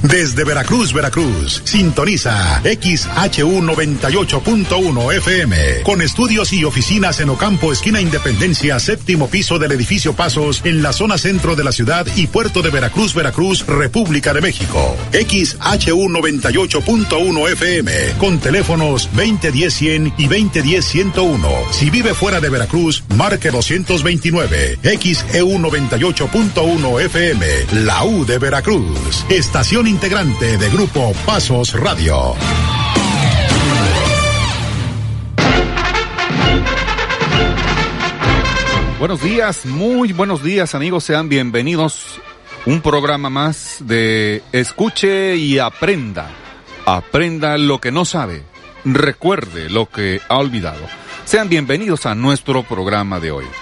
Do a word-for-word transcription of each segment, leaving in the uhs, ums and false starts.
Desde Veracruz, Veracruz, sintoniza X H U noventa y ocho punto uno F M, con estudios y oficinas en Ocampo, esquina Independencia, séptimo piso del edificio Pasos, en la zona centro de la ciudad y puerto de Veracruz, Veracruz, República de México. X H U noventa y ocho punto uno F M, con teléfonos veinte diez cien y veinte diez ciento uno. Si vive fuera de Veracruz, marque doscientos veintinueve. X E U noventa y ocho punto uno F M, la U de Veracruz. Estación integrante de Grupo Pasos Radio. Buenos días, muy buenos días, amigos, sean bienvenidos. Un programa más de Escuche y Aprenda. Aprenda lo que no sabe, recuerde lo que ha olvidado. Sean bienvenidos a nuestro programa de hoy.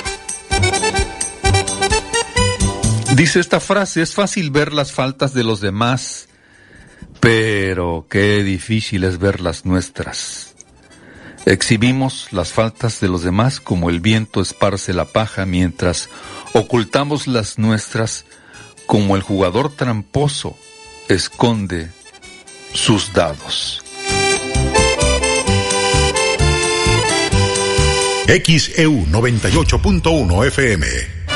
Dice esta frase: es fácil ver las faltas de los demás, pero qué difícil es ver las nuestras. Exhibimos las faltas de los demás como el viento esparce la paja, mientras ocultamos las nuestras como el jugador tramposo esconde sus dados. X E U noventa y ocho punto uno F M.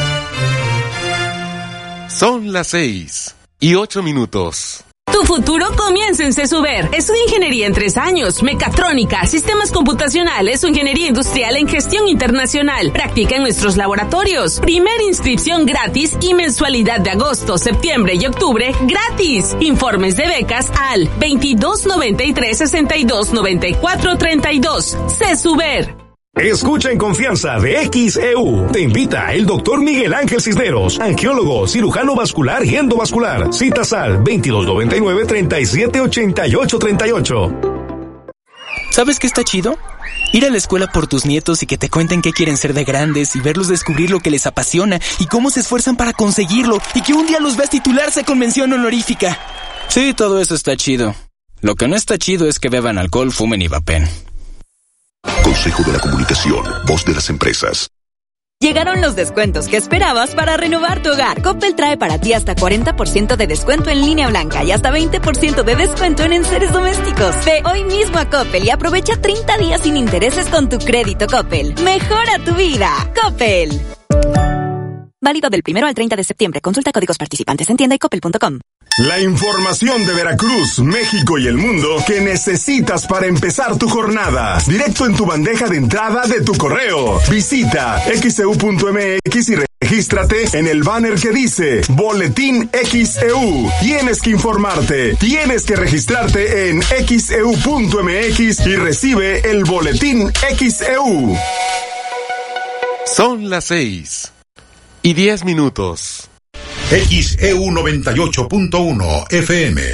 Son las seis y ocho minutos. Tu futuro comienza en CESUBER. Estudia ingeniería en tres años, mecatrónica, sistemas computacionales o ingeniería industrial en gestión internacional. Practica en nuestros laboratorios. Primera inscripción gratis y mensualidad de agosto, septiembre y octubre gratis. Informes de becas al veintidós noventa y tres sesenta y dos noventa y cuatro treinta y dos. CESUBER. Escucha en confianza de X E U. Te invita el doctor Miguel Ángel Cisneros, angiólogo, cirujano vascular y endovascular. Citas al veintidós noventa y nueve treinta y siete ochenta y ocho treinta y ocho. ¿Sabes qué está chido? Ir a la escuela por tus nietos y que te cuenten qué quieren ser de grandes y verlos descubrir lo que les apasiona y cómo se esfuerzan para conseguirlo y que un día los veas titularse con mención honorífica. Sí, todo eso está chido. Lo que no está chido es que beban alcohol, fumen y vapen. Consejo de la Comunicación, voz de las empresas. Llegaron los descuentos que esperabas para renovar tu hogar. Coppel trae para ti hasta cuarenta por ciento de descuento en línea blanca y hasta veinte por ciento de descuento en enseres domésticos. Ve hoy mismo a Coppel y aprovecha treinta días sin intereses con tu crédito Coppel. Mejora tu vida. Coppel. Válido del primero al treinta de septiembre. Consulta códigos participantes en tienda y coppel punto com. La información de Veracruz, México y el mundo que necesitas para empezar tu jornada. Directo en tu bandeja de entrada de tu correo. Visita x e u punto m x y regístrate en el banner que dice Boletín X E U. Tienes que informarte, tienes que registrarte en x e u punto m x y recibe el Boletín X E U. Son las seis y diez minutos. X E U noventa y ocho punto uno F M.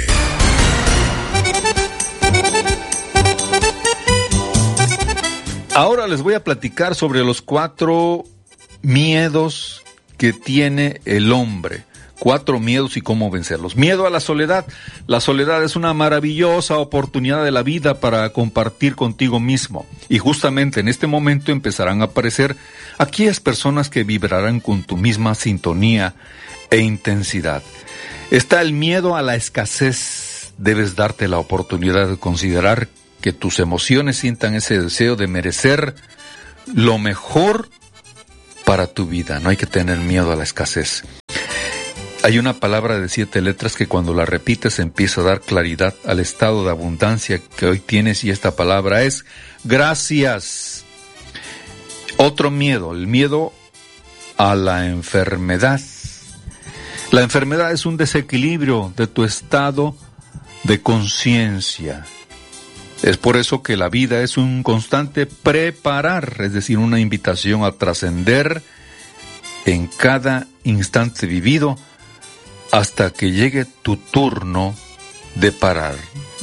Ahora les voy a platicar sobre los cuatro miedos que tiene el hombre. Cuatro miedos y cómo vencerlos. Miedo a la soledad. La soledad es una maravillosa oportunidad de la vida para compartir contigo mismo. Y justamente en este momento empezarán a aparecer aquellas personas que vibrarán con tu misma sintonía e intensidad. Está el miedo a la escasez. Debes darte la oportunidad de considerar que tus emociones sientan ese deseo de merecer lo mejor para tu vida. No hay que tener miedo a la escasez. Hay una palabra de siete letras que cuando la repites empieza a dar claridad al estado de abundancia que hoy tienes, y esta palabra es gracias. Otro miedo, el miedo a la enfermedad. La enfermedad es un desequilibrio de tu estado de conciencia. Es por eso que la vida es un constante preparar, es decir, una invitación a trascender en cada instante vivido hasta que llegue tu turno de parar.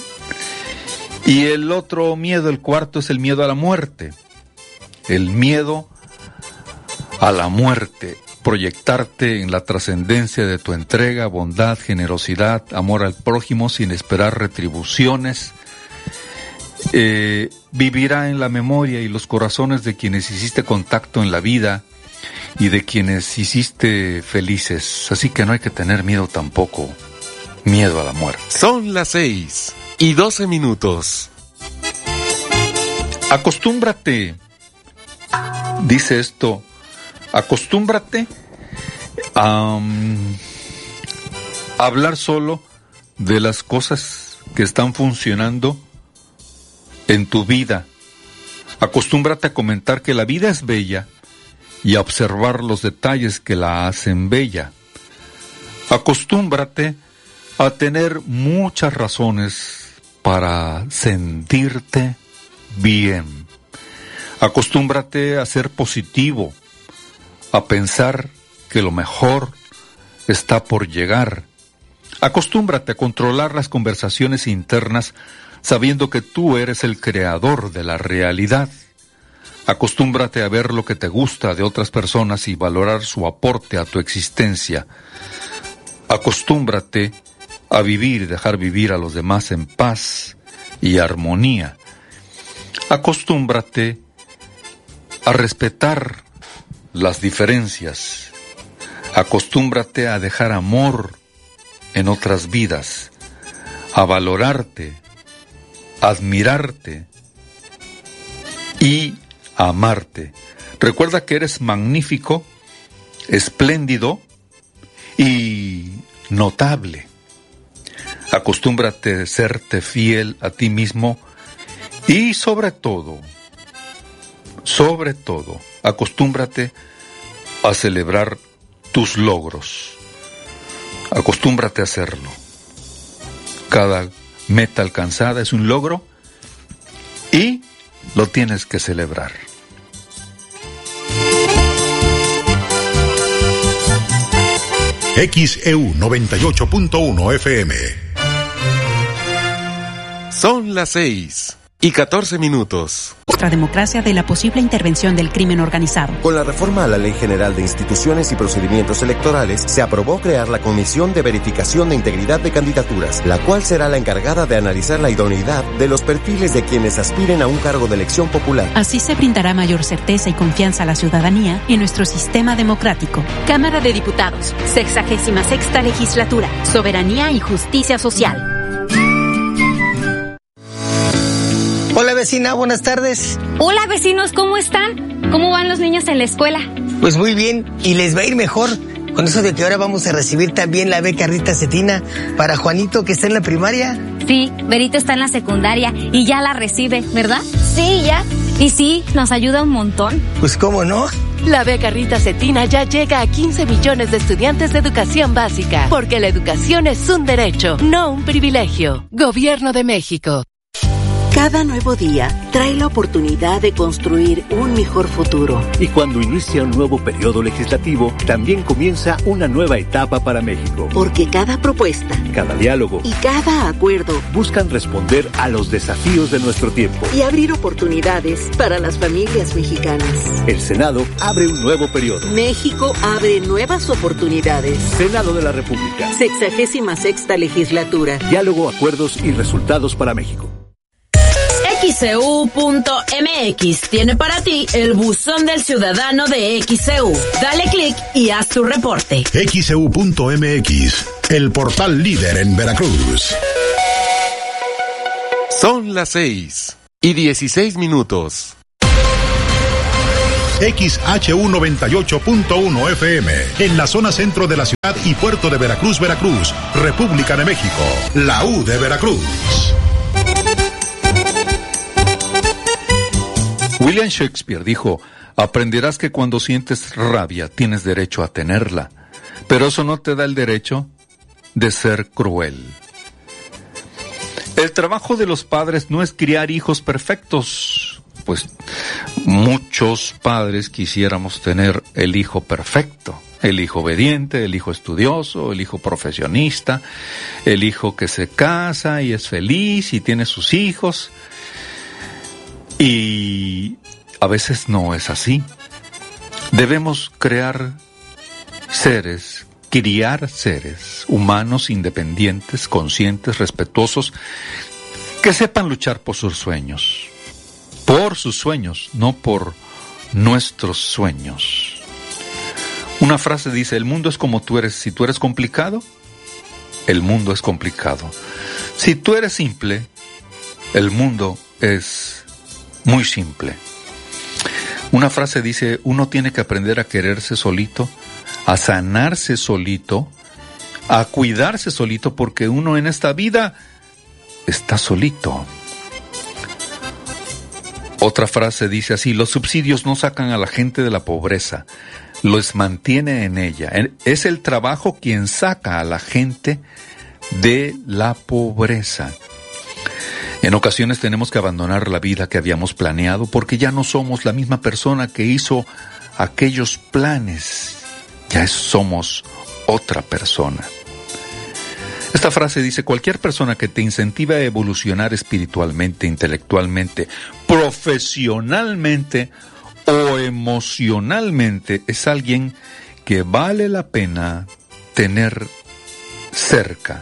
Y el otro miedo, el cuarto, es el miedo a la muerte. El miedo a la muerte. Proyectarte en la trascendencia de tu entrega, bondad, generosidad, amor al prójimo sin esperar retribuciones. Eh, vivirá en la memoria y los corazones de quienes hiciste contacto en la vida y de quienes hiciste felices. Así que no hay que tener miedo tampoco miedo a la muerte. Son las seis y doce minutos. Acostúmbrate, dice esto, acostúmbrate a um, hablar solo de las cosas que están funcionando en tu vida. Acostúmbrate a comentar que la vida es bella y a observar los detalles que la hacen bella. Acostúmbrate a tener muchas razones para sentirte bien. Acostúmbrate a ser positivo, a pensar que lo mejor está por llegar. Acostúmbrate a controlar las conversaciones internas sabiendo que tú eres el creador de la realidad. Acostúmbrate a ver lo que te gusta de otras personas y valorar su aporte a tu existencia. Acostúmbrate a vivir y dejar vivir a los demás en paz y armonía. Acostúmbrate a respetar las diferencias. Acostúmbrate a dejar amor en otras vidas, a valorarte, a admirarte y a amarte. Recuerda que eres magnífico, espléndido y notable. Acostúmbrate a serte fiel a ti mismo y sobre todo, sobre todo, acostúmbrate a celebrar tus logros. Acostúmbrate a hacerlo. Cada meta alcanzada es un logro y lo tienes que celebrar. X E U noventa y ocho punto uno F M. Son las seis y catorce minutos. Nuestra democracia de la posible intervención del crimen organizado. Con la reforma a la Ley General de Instituciones y Procedimientos Electorales, se aprobó crear la Comisión de Verificación de Integridad de Candidaturas, la cual será la encargada de analizar la idoneidad de los perfiles de quienes aspiren a un cargo de elección popular. Así se brindará mayor certeza y confianza a la ciudadanía en nuestro sistema democrático. Cámara de Diputados, sexagésima sexta legislatura, Soberanía y Justicia Social. Hola vecina, buenas tardes. Hola vecinos, ¿cómo están? ¿Cómo van los niños en la escuela? Pues muy bien, y les va a ir mejor con eso de que ahora vamos a recibir también la beca Rita Cetina para Juanito, que está en la primaria. Sí, Berito está en la secundaria y ya la recibe, ¿verdad? Sí, ya. Y sí, nos ayuda un montón. Pues cómo no. La beca Rita Cetina ya llega a quince millones de estudiantes de educación básica, porque la educación es un derecho, no un privilegio. Gobierno de México. Cada nuevo día trae la oportunidad de construir un mejor futuro. Y cuando inicia un nuevo periodo legislativo, también comienza una nueva etapa para México. Porque cada propuesta, cada diálogo y cada acuerdo buscan responder a los desafíos de nuestro tiempo y abrir oportunidades para las familias mexicanas. El Senado abre un nuevo periodo. México abre nuevas oportunidades. Senado de la República. Sexagésima sexta legislatura. Diálogo, acuerdos y resultados para México. X E U punto M X tiene para ti el buzón del ciudadano de X E U. Dale clic y haz tu reporte. X E U punto M X, el portal líder en Veracruz. Son las seis y dieciséis minutos. X H U noventa y ocho punto uno F M, en la zona centro de la ciudad y puerto de Veracruz, Veracruz, República de México, la U de Veracruz. William Shakespeare dijo: aprenderás que cuando sientes rabia tienes derecho a tenerla, pero eso no te da el derecho de ser cruel. El trabajo de los padres no es criar hijos perfectos, pues muchos padres quisiéramos tener el hijo perfecto, el hijo obediente, el hijo estudioso, el hijo profesionista, el hijo que se casa y es feliz y tiene sus hijos. Y a veces no es así. Debemos crear seres, criar seres humanos independientes, conscientes, respetuosos, que sepan luchar por sus sueños. Por sus sueños, no por nuestros sueños. Una frase dice: el mundo es como tú eres. Si tú eres complicado, el mundo es complicado. Si tú eres simple, el mundo es muy simple. Una frase dice, uno tiene que aprender a quererse solito, a sanarse solito, a cuidarse solito, porque uno en esta vida está solito. Otra frase dice así, los subsidios no sacan a la gente de la pobreza, los mantiene en ella. Es el trabajo quien saca a la gente de la pobreza. En ocasiones tenemos que abandonar la vida que habíamos planeado porque ya no somos la misma persona que hizo aquellos planes. Ya somos otra persona. Esta frase dice, cualquier persona que te incentive a evolucionar espiritualmente, intelectualmente, profesionalmente o emocionalmente es alguien que vale la pena tener cerca.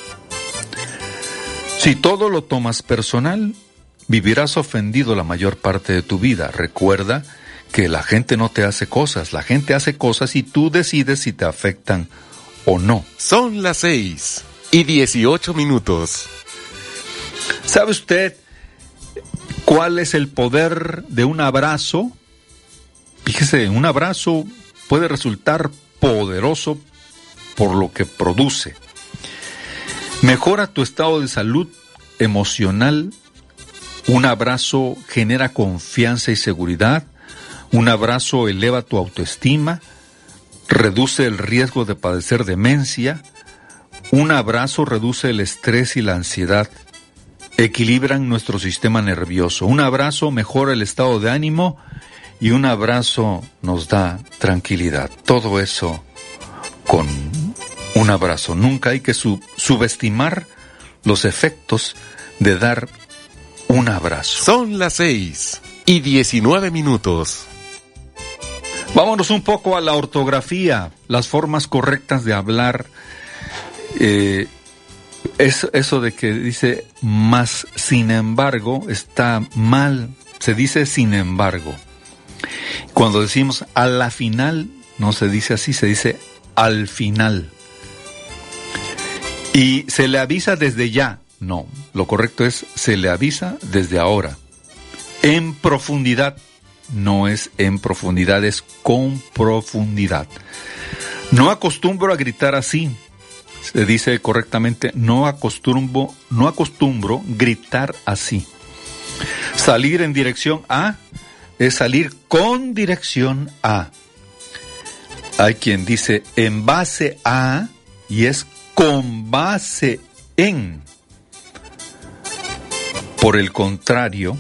Si todo lo tomas personal, vivirás ofendido la mayor parte de tu vida. Recuerda que la gente no te hace cosas, la gente hace cosas y tú decides si te afectan o no. Son las seis y dieciocho minutos. ¿Sabe usted cuál es el poder de un abrazo? Fíjese, un abrazo puede resultar poderoso por lo que produce. Mejora tu estado de salud emocional. Un abrazo genera confianza y seguridad. Un abrazo eleva tu autoestima. Reduce el riesgo de padecer demencia. Un abrazo reduce el estrés y la ansiedad. Equilibran nuestro sistema nervioso. Un abrazo mejora el estado de ánimo y un abrazo nos da tranquilidad. Todo eso con un abrazo. Nunca hay que sub- subestimar los efectos de dar un abrazo. Son las seis y diecinueve minutos. Vámonos un poco a la ortografía, las formas correctas de hablar. Eh, es, eso de que dice más sin embargo está mal, se dice sin embargo. Cuando decimos a la final, no se dice así, se dice al final. Y se le avisa desde ya. No, lo correcto es se le avisa desde ahora. En profundidad. No es en profundidad, es con profundidad. No acostumbro a gritar así. Se dice correctamente, no acostumbro, no acostumbro gritar así. Salir en dirección a es salir con dirección a. Hay quien dice en base a y es con base en. Por el contrario,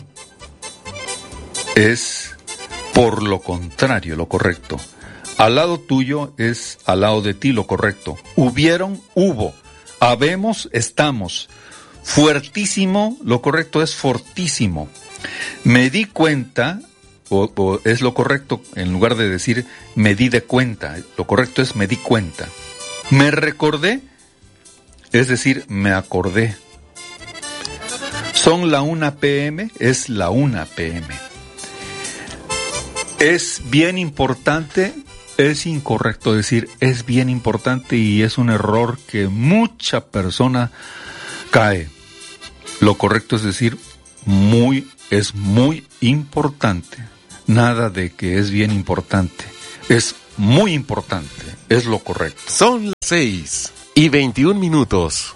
es por lo contrario, lo correcto. Al lado tuyo es al lado de ti, lo correcto. Hubieron, hubo. Habemos, estamos. Fuertísimo, lo correcto es fortísimo. Me di cuenta, o, o es lo correcto, en lugar de decir me di de cuenta, lo correcto es me di cuenta. Me recordé, es decir, me acordé. Son la una pe eme, es la una pe eme. Es bien importante, es incorrecto decir es bien importante y es un error que mucha persona cae. Lo correcto es decir muy, es muy importante. Nada de que es bien importante. Es muy importante, es lo correcto. Son las seis y veintiún minutos.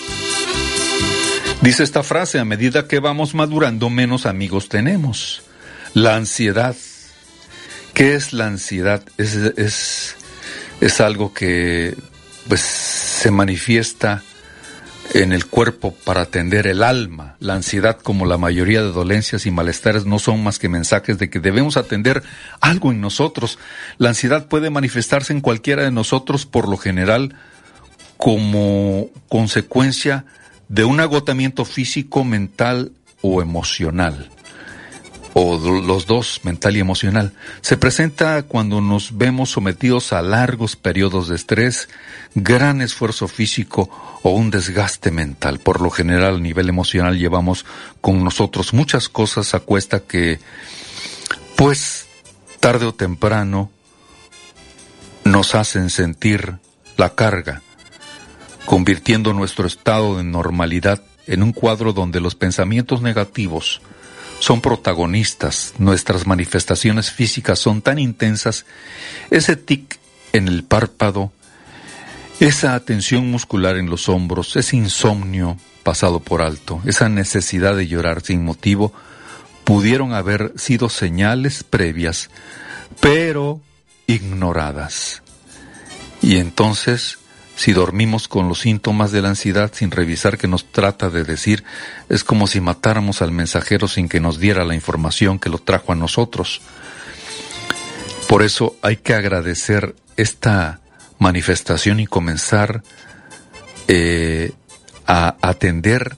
Dice esta frase, a medida que vamos madurando, menos amigos tenemos. La ansiedad. ¿Qué es la ansiedad? Es, es, es algo que pues, se manifiesta en el cuerpo para atender el alma. La ansiedad, como la mayoría de dolencias y malestares, no son más que mensajes de que debemos atender algo en nosotros. La ansiedad puede manifestarse en cualquiera de nosotros, por lo general, como consecuencia de un agotamiento físico, mental o emocional. O los dos, mental y emocional. Se presenta cuando nos vemos sometidos a largos periodos de estrés, gran esfuerzo físico o un desgaste mental. Por lo general, a nivel emocional, llevamos con nosotros muchas cosas a cuesta que, pues, tarde o temprano, nos hacen sentir la carga. convirtiendo nuestro estado de normalidad en un cuadro donde los pensamientos negativos son protagonistas, nuestras manifestaciones físicas son tan intensas, ese tic en el párpado, esa tensión muscular en los hombros, ese insomnio pasado por alto, esa necesidad de llorar sin motivo, pudieron haber sido señales previas, pero ignoradas. Y entonces, si dormimos con los síntomas de la ansiedad sin revisar qué nos trata de decir, es como si matáramos al mensajero sin que nos diera la información que lo trajo a nosotros. Por eso hay que agradecer esta manifestación y comenzar eh, a atender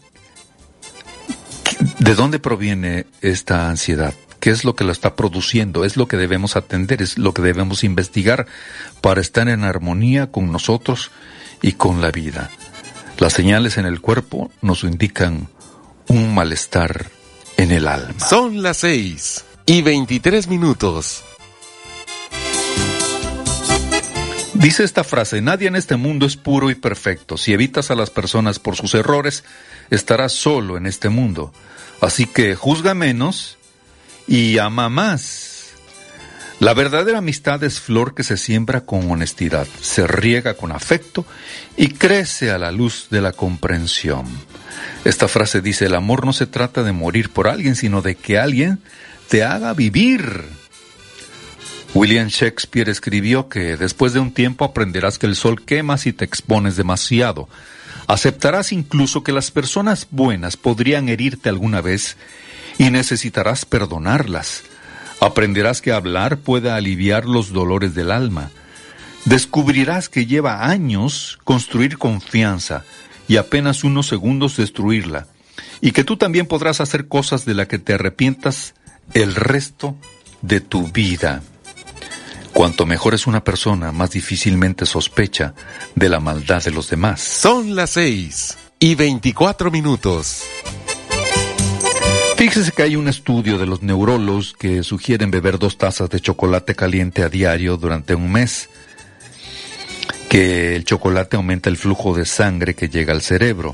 de dónde proviene esta ansiedad. ¿Qué es lo que lo está produciendo? Es lo que debemos atender, es lo que debemos investigar para estar en armonía con nosotros y con la vida. Las señales en el cuerpo nos indican un malestar en el alma. Son las seis y veintitrés minutos. Dice esta frase: nadie en este mundo es puro y perfecto. Si evitas a las personas por sus errores, estarás solo en este mundo. Así que juzga menos y ama más. La verdadera amistad es flor que se siembra con honestidad, se riega con afecto y crece a la luz de la comprensión. Esta frase dice: el amor no se trata de morir por alguien, sino de que alguien te haga vivir. William Shakespeare escribió que después de un tiempo aprenderás que el sol quema si te expones demasiado. Aceptarás incluso que las personas buenas podrían herirte alguna vez y necesitarás perdonarlas. Aprenderás que hablar puede aliviar los dolores del alma. Descubrirás que lleva años construir confianza y apenas unos segundos destruirla, y que tú también podrás hacer cosas de las que te arrepientas el resto de tu vida. Cuanto mejor es una persona, más difícilmente sospecha de la maldad de los demás. Son las seis y veinticuatro minutos. Fíjese que hay un estudio de los neurólogos que sugieren beber dos tazas de chocolate caliente a diario durante un mes, que el chocolate aumenta el flujo de sangre que llega al cerebro,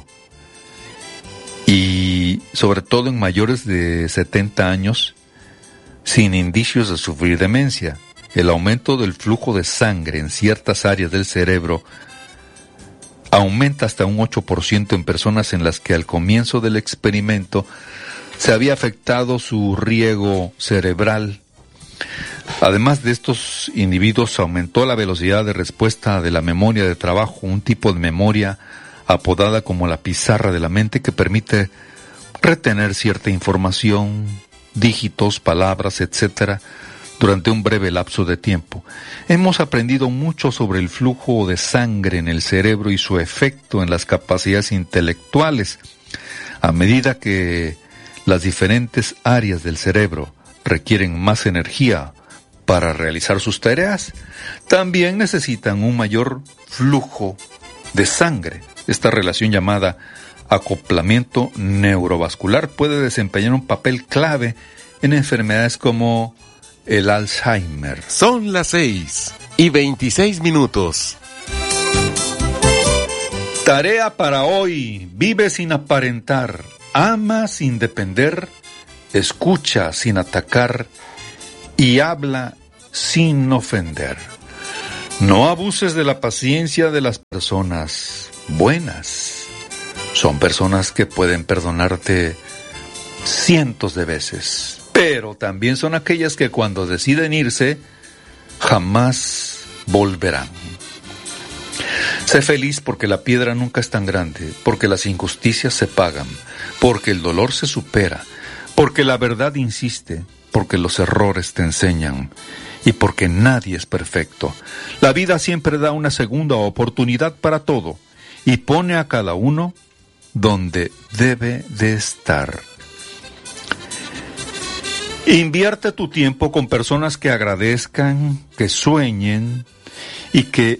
y sobre todo en mayores de setenta años, sin indicios de sufrir demencia. El aumento del flujo de sangre en ciertas áreas del cerebro aumenta hasta un ocho por ciento en personas en las que al comienzo del experimento se había afectado su riego cerebral. Además de estos individuos, aumentó la velocidad de respuesta de la memoria de trabajo, un tipo de memoria apodada como la pizarra de la mente que permite retener cierta información, dígitos, palabras, etcétera, durante un breve lapso de tiempo. Hemos aprendido mucho sobre el flujo de sangre en el cerebro y su efecto en las capacidades intelectuales. A medida que las diferentes áreas del cerebro requieren más energía para realizar sus tareas, también necesitan un mayor flujo de sangre. Esta relación llamada acoplamiento neurovascular puede desempeñar un papel clave en enfermedades como el Alzheimer. Son las seis y veintiséis minutos. Tarea para hoy: vive sin aparentar, ama sin depender, escucha sin atacar y habla sin ofender. No abuses de la paciencia de las personas buenas. Son personas que pueden perdonarte cientos de veces, pero también son aquellas que cuando deciden irse, jamás volverán. Sé feliz porque la piedra nunca es tan grande, porque las injusticias se pagan, porque el dolor se supera, porque la verdad insiste, porque los errores te enseñan y porque nadie es perfecto. La vida siempre da una segunda oportunidad para todo y pone a cada uno donde debe de estar. Invierte tu tiempo con personas que agradezcan, que sueñen y que